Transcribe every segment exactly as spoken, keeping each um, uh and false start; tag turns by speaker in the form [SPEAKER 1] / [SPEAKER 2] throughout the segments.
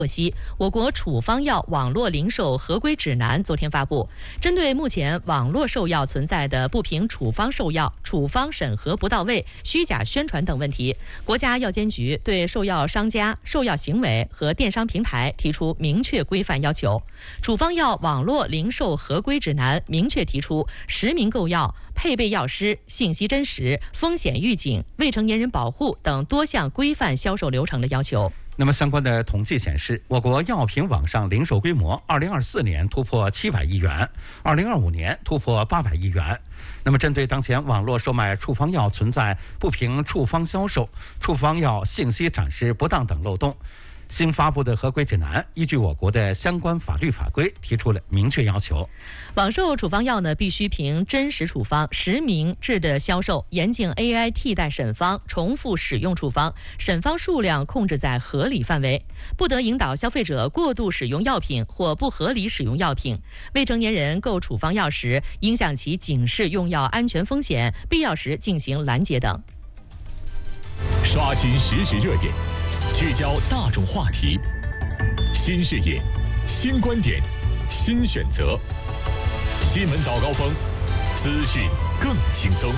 [SPEAKER 1] 获悉，我国处方药网络零售合规指南昨天发布，针对目前网络售药存在的不凭处方售药、处方审核不到位、虚假宣传等问题，国家药监局对售药商家、售药行为和电商平台提出明确规范要求。处方药网络零售合规指南明确提出实名购药、配备药师、信息真实、风险预警、未成年人保护等多项规范销售流程的要求。
[SPEAKER 2] 那么相关的统计显示，我国药品网上零售规模二零二四年突破七百亿元，二零二五年突破八百亿元。那么针对当前网络售卖处方药存在不凭处方销售、处方药信息展示不当等漏洞，新发布的合规指南依据我国的相关法律法规提出了明确要求。
[SPEAKER 1] 网售处方药呢，必须凭真实处方、实名制的销售，严禁 A I 替代审方、重复使用处方，审方数量控制在合理范围，不得引导消费者过度使用药品或不合理使用药品。未成年人购处方药时，应向其警示用药安全风险，必要时进行拦截等。
[SPEAKER 3] 刷新实时热点，聚焦大众话题，新视野、新观点、新选择。新闻早高峰，资讯更轻松。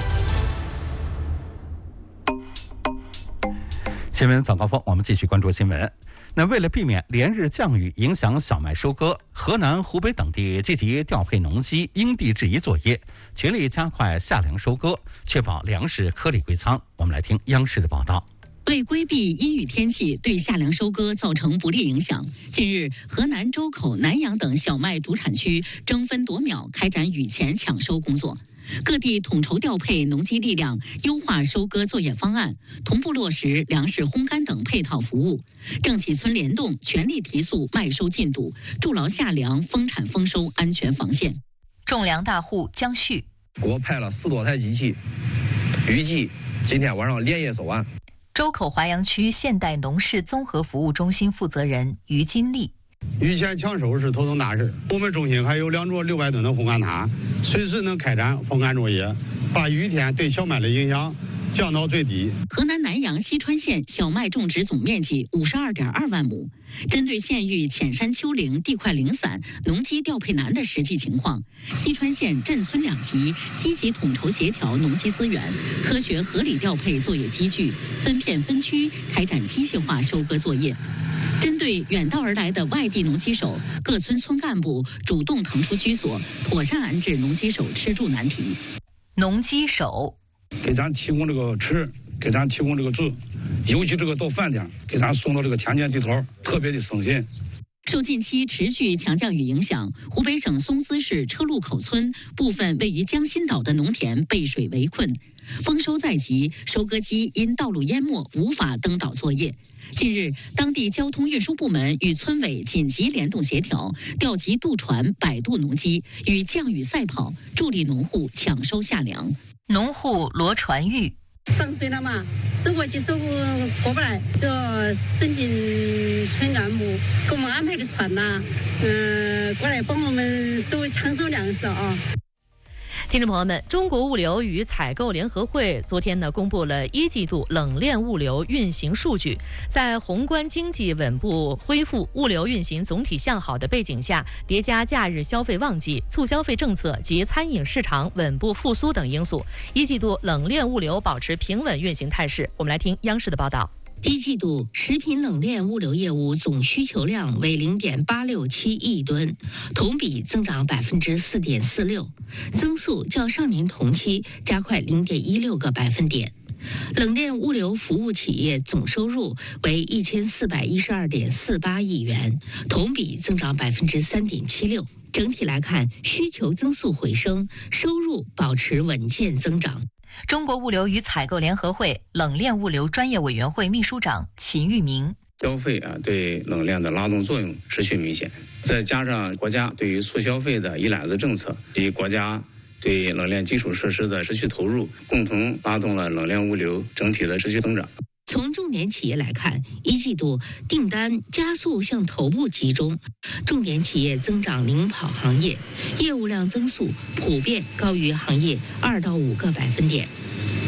[SPEAKER 2] 新闻早高峰，我们继续关注新闻。那为了避免连日降雨影响小麦收割，河南、湖北等地积极调配农机因地制宜作业，全力加快夏粮收割，确保粮食颗粒归仓。我们来听央视的报道。
[SPEAKER 4] 为规避阴雨天气对夏粮收割造成不利影响，近日，河南周口、南阳等小麦主产区争分夺秒开展雨前抢收工作。各地统筹调配农机力量，优化收割作业方案，同步落实粮食烘干等配套服务。郑启村联动，全力提速麦收进度，筑牢夏粮丰产丰收安全防线。
[SPEAKER 5] 种粮大户江旭，
[SPEAKER 6] 给我派了十多台机器，预计今天晚上连夜收完。
[SPEAKER 5] 周口华阳区现代农事综合服务中心负责人于金丽，
[SPEAKER 7] 雨前抢收是头等大事，我们中心还有两座六百吨的烘干塔，随时能开展风干作业，把雨天对小麦的影响降到最低。
[SPEAKER 4] 河南南阳西川县小麦种植总面积五十二点二万亩。针对县域浅山丘陵、地块零散、农机调配难的实际情况，西川县镇村两级积极统筹协调农机资源，科学合理调配作业机具，分片分区开展机械化收割作业。针对远道而来的外地农机手，各村村干部主动腾出居所，妥善安置农机手吃住难题。
[SPEAKER 5] 农机手
[SPEAKER 6] 给咱提供这个吃，给咱提供这个住，尤其这个到饭点给咱送到这个田间地头，特别的省心。
[SPEAKER 4] 受近期持续强降雨影响，湖北省松滋市车路口村部分位于江心岛的农田被水围困，丰收在即，收割机因道路淹没无法登岛作业。近日，当地交通运输部门与村委紧急联动协调，调集渡船百度农机与降雨赛跑，助力农户抢收夏粮。
[SPEAKER 5] 农户罗传玉，
[SPEAKER 8] 涨水了嘛，收割机收过不来，就申请村干部给我们安排的船呐、啊，嗯、呃，过来帮我们收抢收粮食啊。
[SPEAKER 1] 听众朋友们，中国物流与采购联合会昨天呢公布了一季度冷链物流运行数据，在宏观经济稳步恢复、物流运行总体向好的背景下，叠加假日消费旺季、促消费政策及餐饮市场稳步复苏等因素，一季度冷链物流保持平稳运行态势。我们来听央视的报道。
[SPEAKER 9] 一季度食品冷链物流业务总需求量为零点八六七亿吨，同比增长百分之四点四六，增速较上年同期加快零点一六个百分点。冷链物流服务企业总收入为一千四百一十二点四八亿元，同比增长百分之三点七六。整体来看，需求增速回升，收入保持稳健增长。
[SPEAKER 5] 中国物流与采购联合会冷链物流专业委员会秘书长秦玉明，
[SPEAKER 10] 消费啊对冷链的拉动作用持续明显，再加上国家对于促消费的一揽子政策及国家对冷链基础设施的持续投入，共同拉动了冷链物流整体的持续增长。
[SPEAKER 9] 从重点企业来看，一季度订单加速向头部集中，重点企业增长领跑行业，业务量增速普遍高于行业二到五个百分点。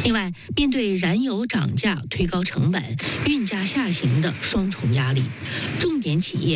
[SPEAKER 9] 另外，面对燃油涨价、推高成本、运价下行的双重压力，重点企业